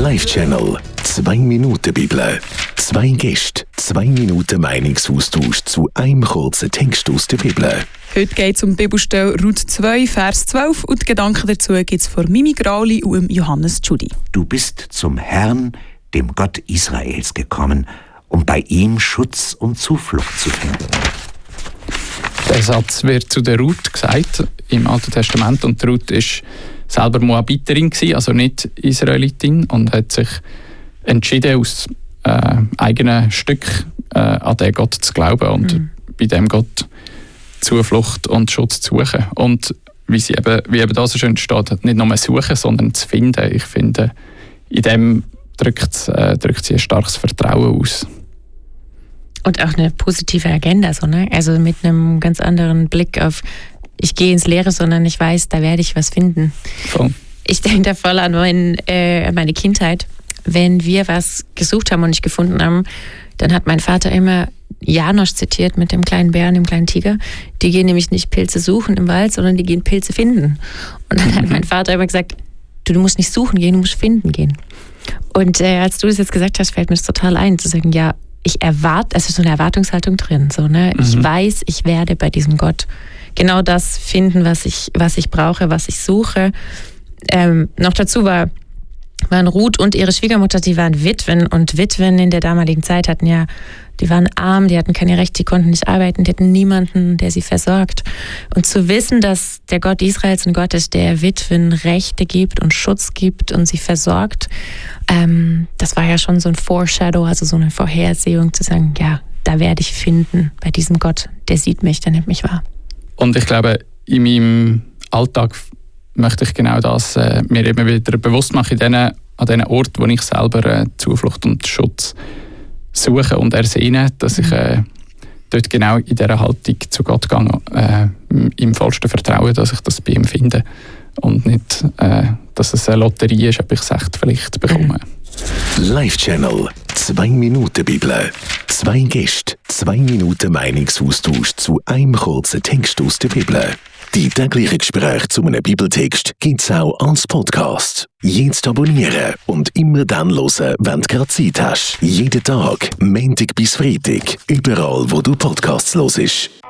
Live-Channel 2 Minuten Bibel. 2 Gäste, 2 Minuten Meinungsaustausch zu einem kurzen Text aus der Bibel. Heute geht es um die Bibelstelle Ruth 2, Vers 12 und die Gedanken dazu gibt es von Mimi Grauli und Johannes Tschudi. Du bist zum Herrn, dem Gott Israels, gekommen, um bei ihm Schutz und Zuflucht zu finden. Der Satz wird zu der Ruth gesagt im Alten Testament, und Ruth war selber Moabiterin, also nicht Israelitin, und hat sich entschieden, aus eigenen Stück an den Gott zu glauben und bei dem Gott Zuflucht und Schutz zu suchen. Und wie eben da so schön steht, nicht nur suchen, sondern zu finden. Ich finde, in dem drückt sie ein starkes Vertrauen aus. Und auch eine positive Agenda, so, ne? Also mit einem ganz anderen Blick auf, ich gehe ins Leere, sondern ich weiß, da werde ich was finden. Voll. Ich denke da voll an meine Kindheit. Wenn wir was gesucht haben und nicht gefunden haben, dann hat mein Vater immer Janosch zitiert mit dem kleinen Bären, dem kleinen Tiger. Die gehen nämlich nicht Pilze suchen im Wald, sondern die gehen Pilze finden. Und dann hat mein Vater immer gesagt, du musst nicht suchen gehen, du musst finden gehen. Und als du das jetzt gesagt hast, fällt mir das total ein, zu sagen, ja, ich erwarte, es ist so eine Erwartungshaltung drin. So, ne? Ich weiß, ich werde bei diesem Gott genau das finden, was ich brauche, was ich suche. Noch dazu waren Ruth und ihre Schwiegermutter, die waren Witwen, und Witwen in der damaligen Zeit die waren arm, die hatten keine Rechte, die konnten nicht arbeiten, die hatten niemanden, der sie versorgt. Und zu wissen, dass der Gott Israels ein Gott ist, der Witwen Rechte gibt und Schutz gibt und sie versorgt, das war ja schon so ein Foreshadow, also so eine Vorhersehung, zu sagen, ja, da werde ich finden bei diesem Gott, der sieht mich, der nimmt mich wahr. Und ich glaube, in meinem Alltag möchte ich genau das mir immer wieder bewusst machen, an diesen Orten, wo ich selber Zuflucht und Schutz suche und ersehne, dass ich dort genau in dieser Haltung zu Gott gehe, im vollsten Vertrauen, dass ich das bei ihm finde und nicht, dass es eine Lotterie ist, ob ich es echt vielleicht bekomme. Live-Channel 2 Minuten Bibel. 2 Gäste, 2 Minuten Meinungsaustausch zu einem kurzen Text aus der Bibel. Die täglichen Gespräche zu einem Bibeltext gibt es auch als Podcast. Jetzt abonnieren und immer dann hören, wenn du gerade Zeit hast. Jeden Tag, Montag bis Freitag, überall wo du Podcasts hörst.